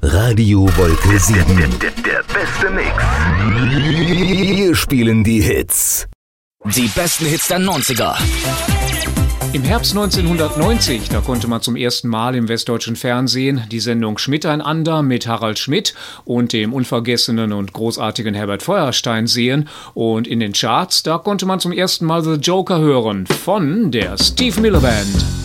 Radio Wolke 7. Der beste Mix. Wir spielen die Hits. Die besten Hits der 90er. Im Herbst 1990, da konnte man zum ersten Mal im westdeutschen Fernsehen die Sendung Schmidteinander mit Harald Schmidt und dem unvergessenen und großartigen Herbert Feuerstein sehen. Und in den Charts, da konnte man zum ersten Mal The Joker hören von der Steve Miller Band.